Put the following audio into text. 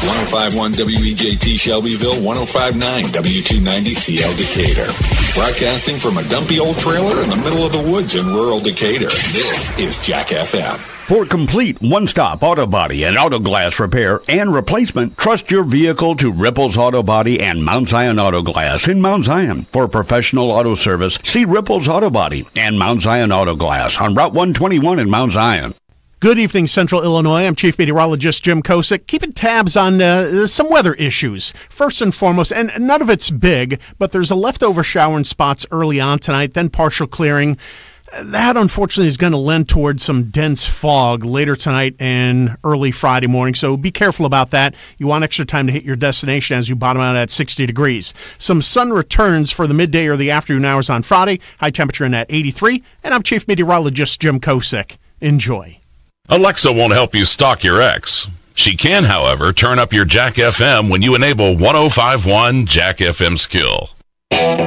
105.1 WEJT Shelbyville, 105.9 W290 CL Decatur. Broadcasting from a dumpy old trailer in the middle of the woods in rural Decatur. This is Jack FM. For complete one-stop auto body and auto glass repair and replacement, trust your vehicle to Ripples Auto Body and Mount Zion Auto Glass in Mount Zion. For professional auto service, see Ripples Auto Body and Mount Zion Auto Glass on Route 121 in Mount Zion. Good evening, Central Illinois. I'm Chief Meteorologist Jim Kosick. Keeping tabs on some weather issues. First and foremost, and none of it's big, but there's a leftover shower in spots early on tonight, then partial clearing. That, unfortunately, is going to lend towards some dense fog later tonight and early Friday morning, so be careful about that. You want extra time to hit your destination as you bottom out at 60 degrees. Some sun returns for the midday or the afternoon hours on Friday. High temperature in at 83, and I'm Chief Meteorologist Jim Kosick. Enjoy. Alexa won't help you stalk your ex. She can, however, turn up your Jack FM when you enable 105.1 Jack FM skill.